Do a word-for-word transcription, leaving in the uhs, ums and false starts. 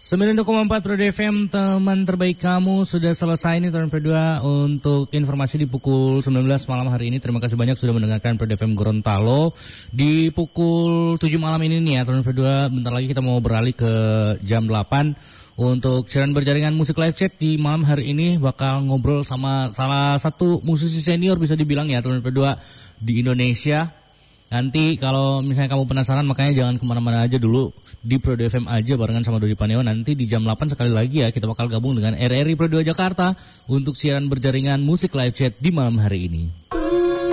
sembilan puluh koma empat Pro D F M, teman terbaik kamu sudah selesai nih tahun kedua untuk informasi di pukul sembilan belas malam hari ini. Terima kasih banyak sudah mendengarkan Pro D F M Gorontalo di pukul tujuh malam ini nih ya tahun kedua. Bentar lagi kita mau beralih ke jam delapan untuk siaran berjaringan musik live chat. Di malam hari ini bakal ngobrol sama salah satu musisi senior bisa dibilang ya tahun kedua di Indonesia. Nanti kalau misalnya kamu penasaran, makanya jangan kemana-mana aja dulu, di Pro D F M aja barengan sama Dodi Paneo. Nanti di jam delapan sekali lagi ya kita bakal gabung dengan R R I Pro dua Jakarta untuk siaran berjaringan musik live chat di malam hari ini.